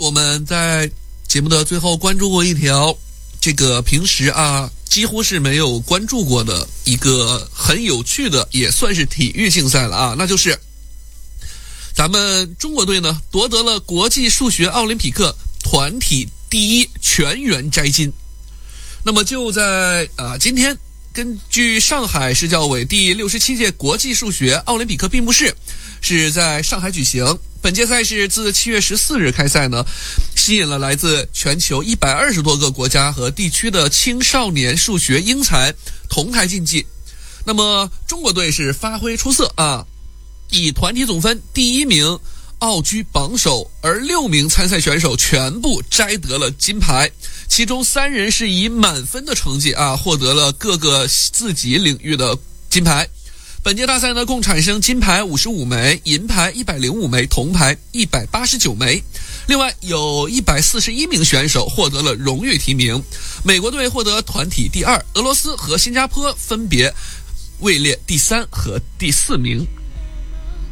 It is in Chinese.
我们在节目的最后关注过一条这个平时几乎是没有关注过的一个很有趣的也算是体育竞赛了那就是咱们中国队呢夺得了国际数学奥林匹克团体第1全员摘金。那么就在今天，根据上海市教委第67届国际数学奥林匹克闭幕式是在上海举行。本届赛事自7月14日开赛呢，吸引了来自全球120多个国家和地区的青少年数学英才同台竞技。那么中国队是发挥出色以团体总分第1名傲居榜首，而6名参赛选手全部摘得了金牌，其中3人是以满分的成绩获得了各个自己领域的金牌。本届大赛呢，共产生金牌55枚，银牌105枚，铜牌189枚。另外有141名选手获得了荣誉提名，美国队获得团体第2，俄罗斯和新加坡分别位列第3和第4名。